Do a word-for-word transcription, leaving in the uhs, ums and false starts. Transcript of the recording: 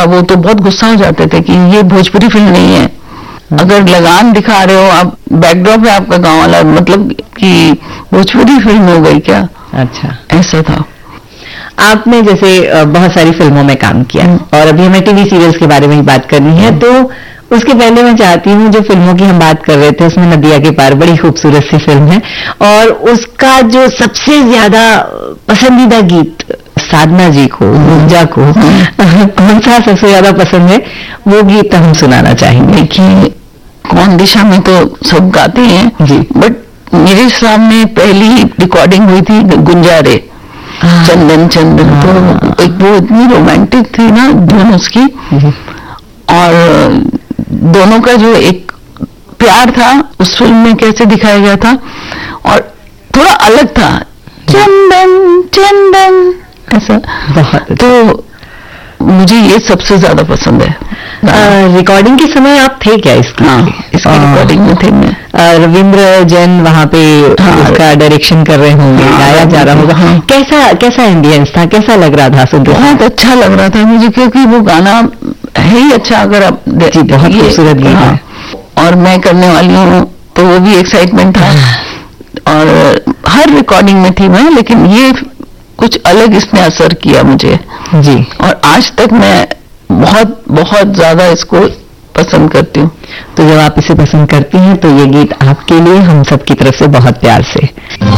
वो तो बहुत गुस्सा हो जाते थे कि ये भोजपुरी फिल्म नहीं है। अगर लगान दिखा रहे हो आप, बैकड्रॉप है आपका गांव वाला, मतलब कि भोजपुरी फिल्म हो गई क्या? अच्छा, ऐसा था। आपने जैसे बहुत सारी फिल्मों में काम किया और अभी हमें टीवी सीरियल्स के बारे में ही बात करनी है, तो उसके पहले मैं चाहती हूँ, जो फिल्मों की हम बात कर रहे थे उसमें नदिया के पार बड़ी खूबसूरत सी फिल्म है, और उसका जो सबसे ज्यादा पसंदीदा गीत साधना जी को, गुंजा को, कौन सा सबसे ज्यादा पसंद है, वो गीत हम सुनाना चाहेंगे। कि कौन दिशा में तो सब गाते हैं जी, बट मेरे सामने पहली रिकॉर्डिंग हुई थी गुंजा रे, चंदन चंदन, तो एक वो इतनी रोमांटिक थी ना धुन उसकी, और दोनों का जो एक प्यार था उस फिल्म में कैसे दिखाया गया था, और थोड़ा अलग था, चंदन चंदन ऐसा, तो मुझे ये सबसे ज्यादा पसंद है। रिकॉर्डिंग के समय आप थे क्या इसकी? हाँ, इसकी रिकॉर्डिंग में थे मैं। रविंद्र जैन वहाँ पे हाँ, उसका डायरेक्शन कर रहे होंगे, हाँ, गाया जा रहा होगा। हाँ, कैसा कैसा एम्बियंस था, कैसा लग रहा था सुनते? बहुत अच्छा लग रहा था मुझे, क्योंकि वो गाना है ही अच्छा, अगर आप जी, बहुत खूबसूरत गीत है, और मैं करने वाली हूँ तो वो भी एक्साइटमेंट था, और हर रिकॉर्डिंग में थी मैं, लेकिन ये कुछ अलग इसने असर किया मुझे जी, और आज तक मैं बहुत बहुत ज्यादा इसको पसंद करती हूँ। तो जब आप इसे पसंद करती हैं तो ये गीत आपके लिए हम सब की तरफ से बहुत प्यार से।